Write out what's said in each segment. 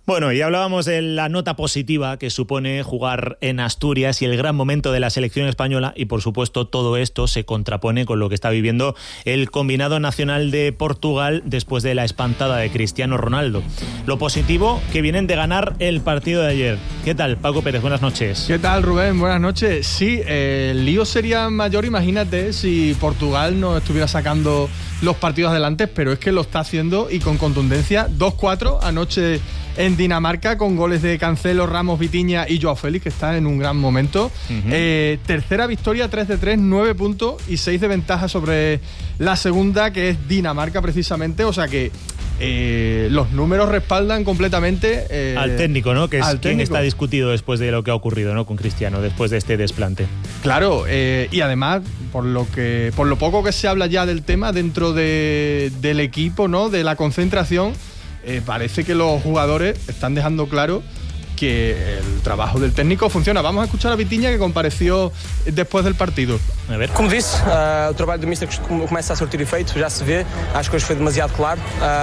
Bueno, y hablábamos de la nota positiva que supone jugar en Asturias y el gran momento de la selección española, y por supuesto todo esto se contrapone con lo que está viviendo el combinado nacional de Portugal después de la espantada de Cristiano Ronaldo. Lo positivo, que vienen de ganar el partido de ayer. ¿Qué tal, Paco Pérez? Buenas noches. ¿Qué tal, Rubén? Buenas noches. Sí, el lío sería mayor, imagínate, si Portugal no estuviera sacando los partidos adelante, pero es que lo está haciendo y con contundencia. 2-4 anoche en Dinamarca, con goles de Cancelo, Ramos, Vitinha y Joao Félix, que está en un gran momento. Tercera victoria, 3-3, 9 puntos y 6 de ventaja sobre la segunda, que es Dinamarca precisamente. O sea que los números respaldan completamente al técnico, ¿no? Que es quien técnico. Está discutido después de lo que ha ocurrido, ¿no? Con Cristiano, después de este desplante. Claro, y además, por lo poco que se habla ya del tema dentro del equipo, ¿no? De la concentración, parece que los jugadores están dejando claro que el trabajo del técnico funciona. Vamos a escuchar a Vitinha, que compareció después del partido. A ver. Como disse, o trabalho do Mister começa a surtir efeito, já se vê, acho que hoje foi demasiado claro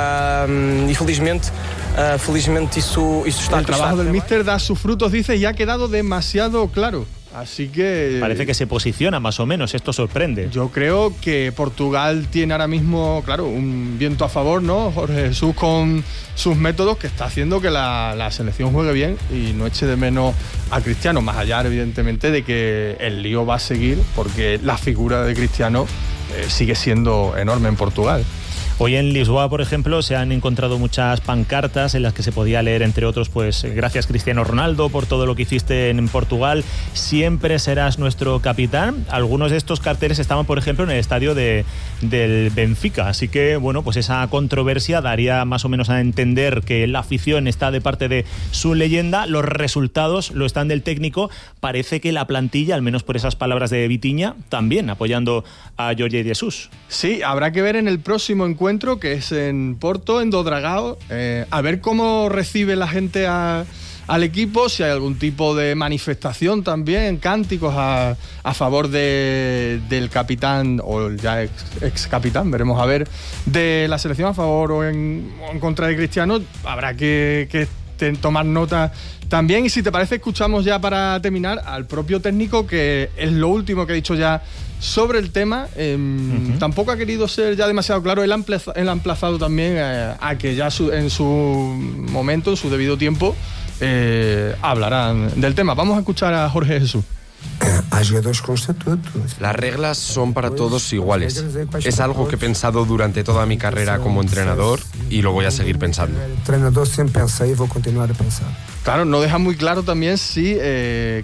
e felizmente isso está a El trabajo del Mister da sus frutos, dice, y ha quedado demasiado claro. Así que parece que se posiciona más o menos, esto sorprende. Yo creo que Portugal tiene ahora mismo, claro, un viento a favor, ¿no? Jorge Jesús con sus métodos, que está haciendo que la selección juegue bien y no eche de menos a Cristiano, más allá evidentemente de que el lío va a seguir, porque la figura de Cristiano sigue siendo enorme en Portugal. Hoy en Lisboa, por ejemplo, se han encontrado muchas pancartas en las que se podía leer, entre otros, pues gracias Cristiano Ronaldo por todo lo que hiciste en Portugal, siempre serás nuestro capitán. Algunos de estos carteles estaban, por ejemplo, en el estadio del Benfica, así que, bueno, pues esa controversia daría más o menos a entender que la afición está de parte de su leyenda, los resultados lo están del técnico. Parece que la plantilla, al menos por esas palabras de Vitinha, también apoyando a Jorge Jesús. Sí, habrá que ver en el próximo encuentro, que es en Porto, en Dodragao, a ver cómo recibe la gente al equipo, si hay algún tipo de manifestación también, cánticos a favor del capitán, o ya ex capitán, veremos a ver, de la selección, a favor o en contra de Cristiano. Habrá que tomar nota también. Y si te parece, escuchamos ya para terminar al propio técnico, que es lo último que ha dicho ya sobre el tema. Tampoco ha querido ser ya demasiado claro. Él ha emplazado también a que ya en su momento, en su debido tiempo, hablarán del tema. Vamos a escuchar a Jorge Jesús. Las reglas son para todos iguales. Es algo que he pensado durante toda mi carrera como entrenador y lo voy a seguir pensando. Claro, no deja muy claro también si